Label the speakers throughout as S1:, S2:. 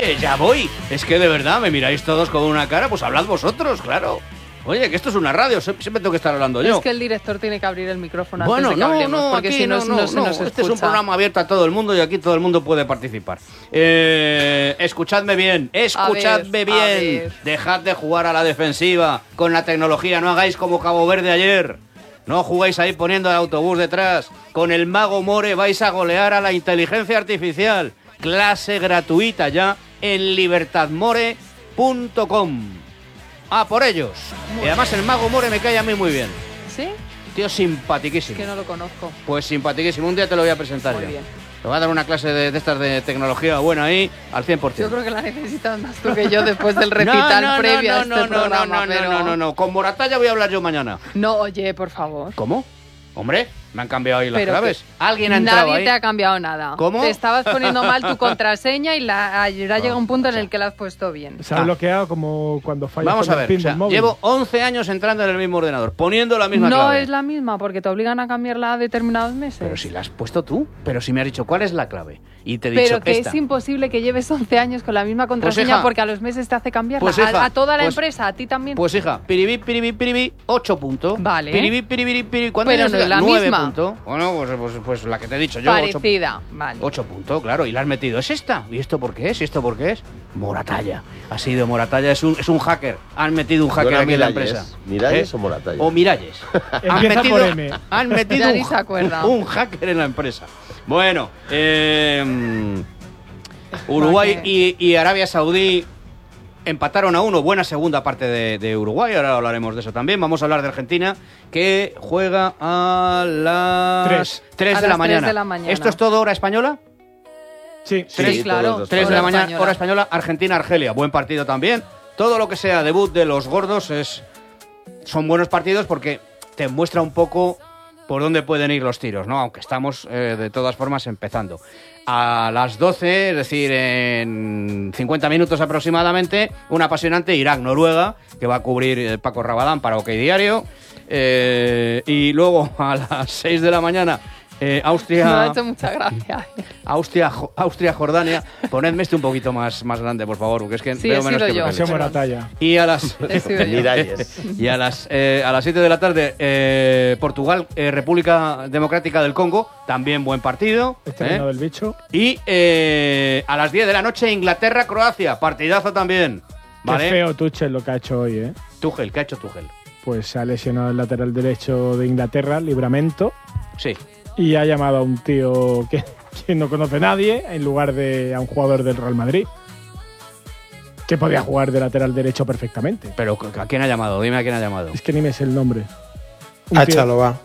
S1: Ya voy. Es que de verdad me miráis todos con una cara, pues hablad vosotros, claro. Oye, que esto es una radio, siempre tengo que estar hablando yo.
S2: Es que el director tiene que abrir el micrófono
S1: bueno,
S2: antes de que hablemos, porque
S1: aquí
S2: si no se nos escucha.
S1: Este es un programa abierto a todo el mundo y aquí todo el mundo puede participar. Escuchadme bien, escuchadme bien. Dejad de jugar a la defensiva con la tecnología, no hagáis como Cabo Verde ayer. No jugáis ahí poniendo el autobús detrás. Con el Mago More vais a golear a la inteligencia artificial. Clase gratuita ya en libertadmore.com. Por ellos. Y además el Mago More me cae a mí muy bien.
S2: ¿Sí?
S1: Tío simpatiquísimo.
S2: Es que no lo conozco.
S1: Pues simpatiquísimo. Un día te lo voy a presentar.
S2: Muy
S1: ya.
S2: bien.
S1: Te voy a dar una clase de estas de tecnología buena ahí al 100%.
S2: Yo creo que la necesitas más tú que yo después del recital previo a este programa.
S1: No. Con Moratalla voy a hablar yo mañana.
S2: No, oye, por favor.
S1: ¿Cómo? Hombre, me han cambiado ahí las
S2: Pero
S1: claves. ¿Alguien ha entrado ahí?
S2: Nadie te ha cambiado nada.
S1: ¿Cómo?
S2: Te estabas poniendo mal tu contraseña y ayer ha llegado un punto en el que la has puesto bien.
S3: Se ha bloqueado como cuando fallas.
S1: Vamos a ver, llevo 11 años entrando en el mismo ordenador, poniendo la misma clave.
S2: No es la misma, porque te obligan a cambiarla a determinados meses.
S1: Pero si la has puesto tú, pero si me has dicho cuál es la clave y te he dicho
S2: pero que
S1: esta.
S2: es imposible que lleves 11 años con la misma contraseña,
S1: hija,
S2: porque a los meses te hace cambiarla.
S1: Pues hija,
S2: a toda la empresa, a ti también.
S1: Pues hija, piribí, 8 puntos.
S2: Vale.
S1: Piribí, ¿cuándo
S2: pero no es la
S1: 9
S2: misma.
S1: Puntos. Bueno, pues la que te he dicho yo.
S2: Parecida, vale.
S1: 8 puntos, claro, y la has metido. ¿Es esta? ¿Y esto por qué es? ¿Y esto por qué es? Moratalla. Ha sido Moratalla, es un hacker. Han metido un hacker aquí en la empresa.
S4: ¿Miralles o Moratalla?
S1: O Miralles. han metido un hacker en la empresa. Bueno, Uruguay y Arabia Saudí empataron a 1. Buena segunda parte de Uruguay. Ahora hablaremos de eso también. Vamos a hablar de Argentina, que juega a las 3 de la mañana. ¿Esto es todo hora española?
S3: Sí,
S1: 3,
S2: claro.
S1: 3 de la mañana, hora española. Argentina-Argelia. Buen partido también. Todo lo que sea debut de los gordos son buenos partidos porque te muestra un poco por dónde pueden ir los tiros, ¿no? Aunque estamos de todas formas empezando. A las 12, es decir, en 50 minutos aproximadamente, un apasionante Irak-Noruega, que va a cubrir Paco Rabadán para OK Diario. Y luego a las 6 de la mañana, Austria...
S2: Me ha hecho mucha gracia.
S1: Austria-Jordania. Ponedme un poquito más grande, por favor, porque es que
S2: sí,
S1: veo menos que
S2: yo.
S1: Y a las... y a las 7 de la tarde, Portugal, República Democrática del Congo, también buen partido.
S3: Del bicho.
S1: Y a las 10 de la noche, Inglaterra-Croacia, partidazo también. ¿Vale?
S3: Qué feo Tuchel lo que ha hecho hoy, ¿eh?
S1: Tuchel, ¿qué ha hecho Tuchel?
S3: Pues se ha lesionado el lateral derecho de Inglaterra, Livramento.
S1: Sí.
S3: Y ha llamado a un tío que no conoce nadie en lugar de a un jugador del Real Madrid, que podía jugar de lateral derecho perfectamente.
S1: ¿Pero a quién ha llamado? Dime a quién ha llamado.
S3: Es que ni me sé el nombre.
S4: Chalobah.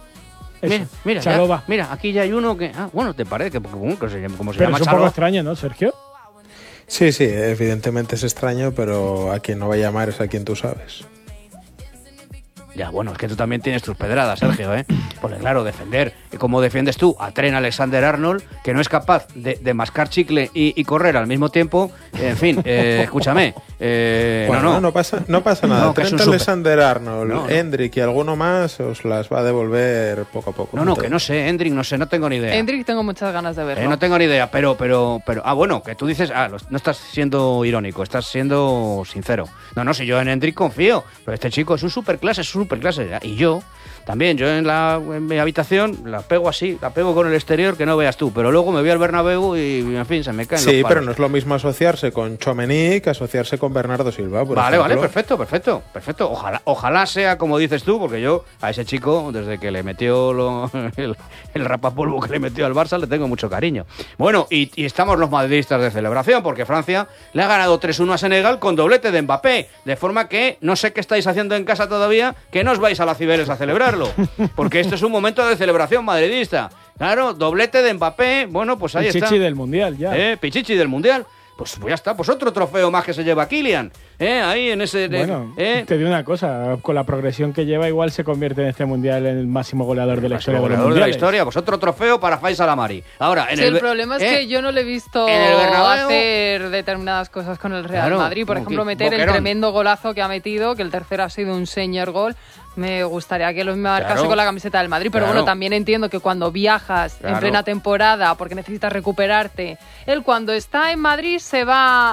S1: Mira, aquí ya hay uno que... bueno, ¿te parece? ¿Cómo se llama
S3: Pero
S1: Chalobah?
S3: Es un poco extraño, ¿no, Sergio?
S4: Sí, evidentemente es extraño, pero a quien no va a llamar es a quien tú sabes.
S1: Ya, bueno, es que tú también tienes tus pedradas, Sergio, ¿eh? Porque claro, defender, como defiendes tú a Trent Alexander-Arnold, que no es capaz de mascar chicle y correr al mismo tiempo, en fin, escúchame.
S4: No pasa nada. Trent Alexander-Arnold, Hendrik y alguno más os las va a devolver poco a poco.
S1: Que no sé, Hendrik, no tengo ni idea.
S2: Hendrik tengo muchas ganas de verlo.
S1: No tengo ni idea, pero, bueno, que tú dices, no estás siendo irónico, estás siendo sincero. No, si yo en Hendrik confío, pero este chico es un superclase, y yo también, yo en mi habitación la pego así, la pego con el exterior que no veas tú, pero luego me voy al Bernabéu y en fin, se me caen los palos.
S4: Pero no es lo mismo asociarse con Tchouaméni que asociarse con Bernardo Silva, por
S1: ejemplo. Vale, perfecto. Ojalá sea como dices tú, porque yo a ese chico, desde que le metió el rapapolvo que le metió al Barça, le tengo mucho cariño. Bueno, y estamos los madridistas de celebración, porque Francia le ha ganado 3-1 a Senegal con doblete de Mbappé, de forma que no sé qué estáis haciendo en casa todavía, que no os vais a la Cibeles a celebrarlo, porque esto es un momento de celebración madridista. Claro, doblete de Mbappé, bueno, pues ahí está.
S3: Pichichi del Mundial, ya.
S1: Pichichi del Mundial. Pues ya está, pues otro trofeo más que se lleva Kylian. Ahí en ese...
S3: te digo una cosa, con la progresión que lleva igual se convierte en este Mundial en el máximo goleador de la historia de los mundiales.
S1: De la historia, pues otro trofeo para Faisal Amari. Ahora,
S2: el problema es que yo no le he visto hacer determinadas cosas con el Real Madrid. Por ejemplo, meter el tremendo golazo que ha metido, que el tercero ha sido un señor gol. Me gustaría que los marcase con la camiseta del Madrid, pero bueno, también entiendo que cuando viajas en plena temporada porque necesitas recuperarte, él cuando está en Madrid se va